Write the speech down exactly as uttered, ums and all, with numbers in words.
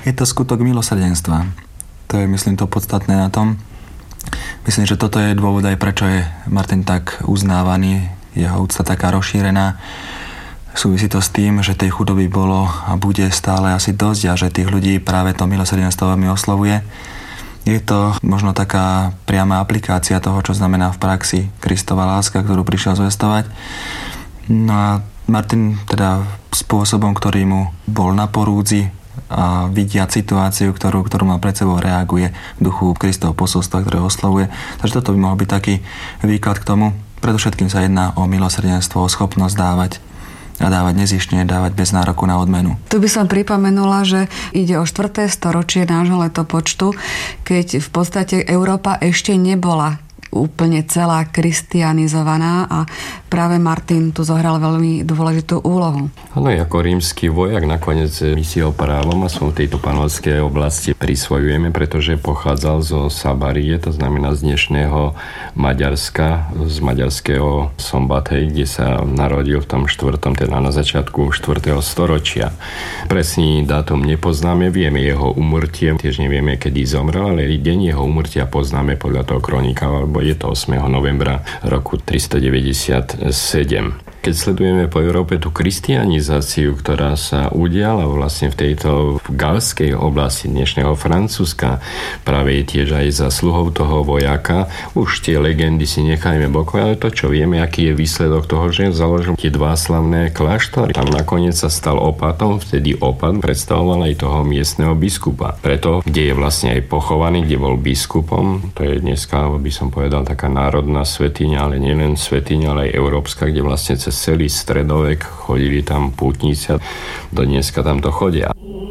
Je to skutok milosrdenstva. To je, myslím, to podstatné na tom. Myslím, že toto je dôvod aj prečo je Martin tak uznávaný, jeho úcta taká rozšírená. Súvisí to s tým, že tej chudoby bolo a bude stále asi dosť a že tých ľudí práve to milosrdenstvo veľmi oslovuje. Je to možno taká priama aplikácia toho, čo znamená v praxi Kristova láska, ktorú prišiel zvestovať. No a Martin teda spôsobom, ktorý mu bol na porúdzi a vidia situáciu, ktorú, ktorú má pred sebou, reaguje v duchu Kristovho posolstva, ktoré oslovuje. Takže toto by mohol byť taký výklad k tomu. Predovšetkým sa jedná o milosrdenstvo, o schopnosť dávať a dávať nezištne, dávať bez nároku na odmenu. Tu by som pripomenula, že ide o štvrté storočie nášho letopočtu, keď v podstate Európa ešte nebola úplne celá kristianizovaná a práve Martin tu zohral veľmi dôležitú úlohu. Áno, ako rímsky vojak nakoniec my si ho právom a som v tejto panovskej oblasti prisvojujeme, pretože pochádzal zo Sabarie, to znamená z dnešného Maďarska, z maďarského Szombathely, kde sa narodil v tom štvrtom, teda na začiatku štvrtého storočia. Presný dátum nepoznáme, vieme jeho úmrtie, tiež nevieme, kedy zomrel, ale deň jeho úmrtia poznáme podľa toho kronika, alebo je to ôsmeho novembra roku tristodeväťdesiatsedem. Keď sledujeme po Európe tú kristianizáciu, ktorá sa udiala vlastne v tejto galskej oblasti dnešného Francúzska, práve je tiež aj zasluhou toho vojaka, už tie legendy si nechajme bokom, ale to, čo vieme, aký je výsledok toho, že založil tie dva slavné kláštory. Tam nakoniec sa stal opatom, vtedy opat predstavoval aj toho miestneho biskupa. Preto, kde je vlastne aj pochovaný, kde bol biskupom, to je dneska, by som povedal, taká národná svätyňa, ale nielen svätyňa, ale aj európska, kde vlastne cez celý stredovek chodili tam pútnici, do dneska tam to chodia.